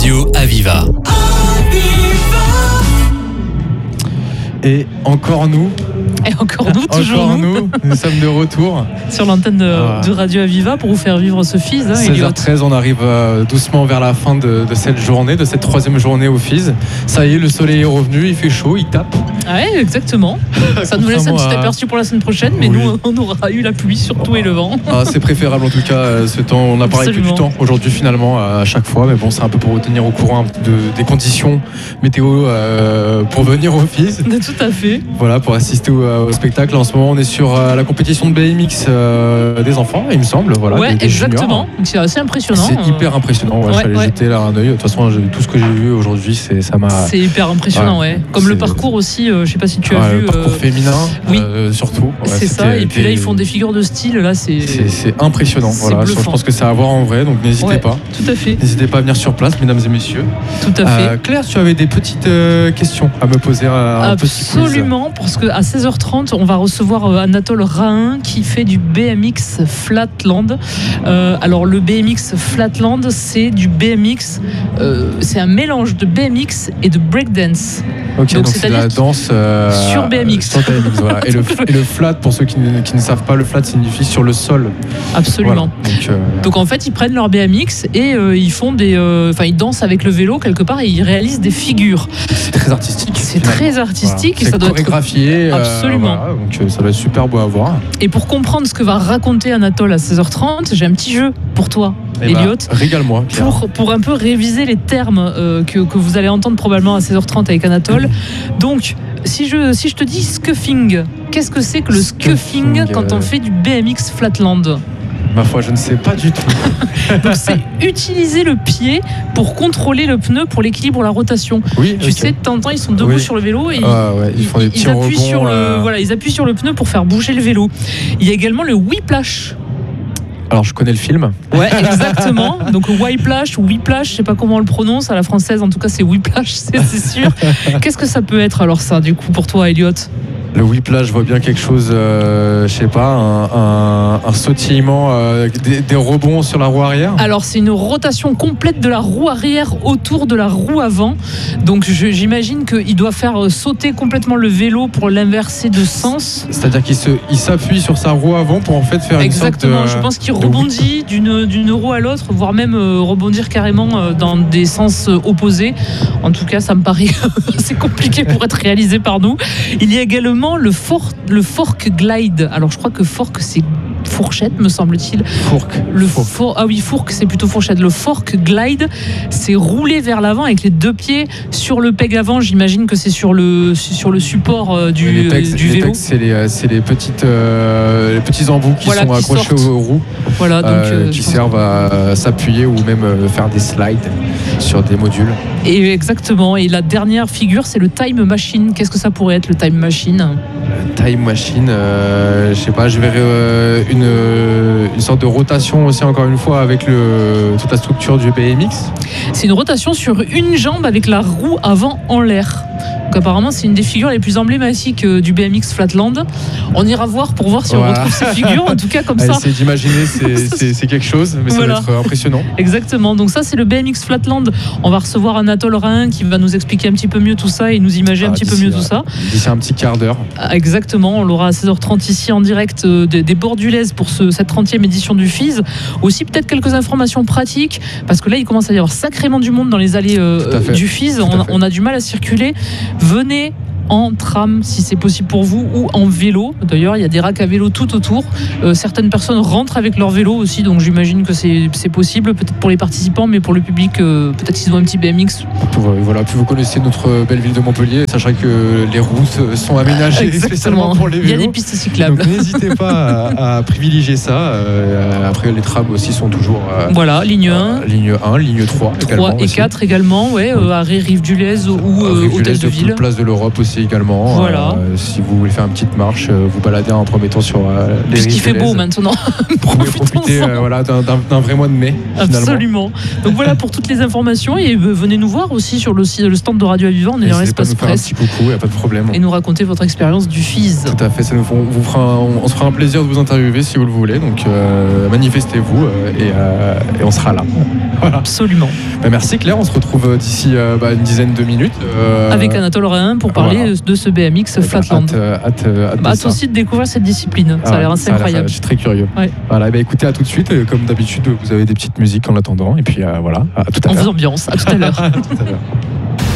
Radio Aviva. Et encore nous. Et encore nous, toujours encore nous sommes de retour sur l'antenne de Radio Aviva pour vous faire vivre ce FIS. 16h13, on arrive doucement vers la fin de cette journée, de cette troisième journée au FIS. Ça y est, le soleil est revenu, il fait chaud, il tape. Ouais, exactement. Ça nous laisse un petit aperçu pour la semaine prochaine, mais nous, on aura eu la pluie surtout et le vent. C'est préférable en tout cas, ce temps. On a parlé plus du temps aujourd'hui finalement à chaque fois, mais bon, c'est un peu pour vous tenir au courant des conditions météo pour venir au FIS. Tout à fait. Voilà, pour assister au spectacle. En ce moment, on est sur la compétition de BMX des enfants, il me semble. Voilà, ouais, des exactement. Donc, c'est assez impressionnant. C'est hyper impressionnant. Ouais, je suis allé jeter là un œil. De toute façon, tout ce que j'ai vu aujourd'hui, ça m'a. C'est hyper impressionnant, ouais. Comme le parcours aussi. Je sais pas si tu as vu. Le parcours féminin, surtout. C'est ça. Et puis là, ils font des figures de style. Là, c'est impressionnant. Voilà. Je pense que c'est à voir en vrai. Donc n'hésitez pas. Tout à fait. N'hésitez pas à venir sur place, mesdames et messieurs. Tout à fait. Claire, tu avais des petites questions à me poser. Absolument, parce qu'à 16h30, on va recevoir Anatole Rahin qui fait du BMX Flatland. Alors le BMX Flatland, c'est du BMX, c'est un mélange de BMX et de breakdance. Ok, donc c'est de la danse sur BMX. Sur BMX, voilà. Et le flat, pour ceux qui ne savent pas, le flat signifie sur le sol. Absolument. Voilà. Donc en fait, ils prennent leur BMX et ils font ils dansent avec le vélo quelque part et ils réalisent des figures. C'est très artistique. C'est très artistique. Voilà. Et ça doit chorégraphié. Absolument. Voilà. Donc ça doit être super beau à voir. Et pour comprendre ce que va raconter Anatole à 16h30, j'ai un petit jeu pour toi, Elliot. Régale-moi. Pour un peu réviser les termes que vous allez entendre probablement à 16h30 avec Anatole. Donc, si je te dis scuffing, qu'est-ce que c'est que le scuffing quand on fait du BMX Flatland ? Ma foi, je ne sais pas du tout. Donc c'est utiliser le pied pour contrôler le pneu pour l'équilibre ou la rotation. Oui, tu sais, de temps en temps, ils sont debout sur le vélo et ils font des petits appuient sur ils appuient sur le pneu pour faire bouger le vélo. Il y a également le whiplash. Alors je connais le film. Ouais, exactement. Donc whiplash ou whiplash, je sais pas comment on le prononce à la française, en tout cas c'est whiplash, c'est sûr. Qu'est-ce que ça peut être alors ça, du coup, pour toi, Elliot ? Le whiplash, je vois bien quelque chose, je sais pas, un sautillement, des rebonds sur la roue arrière. Alors c'est une rotation complète de la roue arrière autour de la roue avant. Donc j'imagine qu'il doit faire sauter complètement le vélo pour l'inverser de sens. C'est-à-dire qu'il s'appuie sur sa roue avant pour en fait faire Exactement, une sorte de... je pense qu'il rebondit d'une roue à l'autre, voire même rebondir carrément dans des sens opposés. En tout cas, ça me paraît assez compliqué pour être réalisé par nous. Il y a également le fork glide. Alors je crois que fork c'est fourchette, me semble-t-il. Fourk c'est plutôt fourchette. Le fork glide, c'est rouler vers l'avant avec les deux pieds sur le peg avant. J'imagine que c'est sur le support du vélo. Les pegs, c'est les petits embouts qui sont accrochés aux roues, qui servent à s'appuyer ou même faire des slides sur des modules. Et exactement. Et la dernière figure, c'est le time machine. Qu'est-ce que ça pourrait être, le time machine ? Time machine, je sais pas, je verrais une sorte de rotation aussi, encore une fois, avec toute la structure du BMX. C'est une rotation sur une jambe avec la roue avant en l'air. Donc apparemment, c'est une des figures les plus emblématiques du BMX Flatland. On ira voir pour voir si on retrouve ces figures. En tout cas, comme ça. Essayez d'imaginer, c'est quelque chose, mais ça va être impressionnant. Exactement. Donc ça, c'est le BMX Flatland. On va recevoir Anatole Rahin qui va nous expliquer un petit peu mieux tout ça et nous imager un petit peu mieux tout ça. D'ici un petit quart d'heure. Exactement. On l'aura à 16h30 ici en direct des Bordulaises pour cette 30e édition du FIS. Aussi, peut-être quelques informations pratiques, parce que là, il commence à y avoir sacrément du monde dans les allées du FIS. On a du mal à circuler. Venez en tram si c'est possible pour vous ou en vélo. D'ailleurs, il y a des racks à vélo tout autour. Certaines personnes rentrent avec leur vélo aussi, donc j'imagine que c'est possible, peut-être pour les participants, mais pour le public, peut-être qu'ils ont un petit BMX. Voilà, puis vous connaissez notre belle ville de Montpellier, sachant que les routes sont aménagées spécialement pour les vélos. Il y a des pistes cyclables. Donc n'hésitez pas à privilégier ça. Après, les trams aussi sont toujours... ligne 1. Ligne 1, ligne 3 également. 3 et aussi. 4 également, arrêt Rive-du-Lez ou Hôtel de Ville. Place de l'Europe aussi également. Voilà. Si vous voulez faire une petite marche, vous balader en premier temps sur les puisqu'il fait beau maintenant. Profitez d'un vrai mois de mai. Absolument. Donc voilà pour toutes les informations et venez nous voir aussi sur le stand de Radio Aviva. On est dans l'espace presse. Un petit coucou, il n'y a pas de problème. Et nous raconter votre expérience du FIS. Tout à fait. On se fera un plaisir de vous interviewer si vous le voulez. Donc manifestez-vous et on sera là. Voilà. Absolument. Merci Claire, on se retrouve d'ici une dizaine de minutes. Avec Anatole Réhin pour parler de ce BMX Flatland. Hâte aussi de découvrir cette discipline. Ça a l'air assez incroyable. Je suis très curieux. Ouais. Voilà, écoutez, à tout de suite. Comme d'habitude, vous avez des petites musiques en attendant. Et puis voilà, à tout à l'heure. On vous ambiance. À tout à l'heure.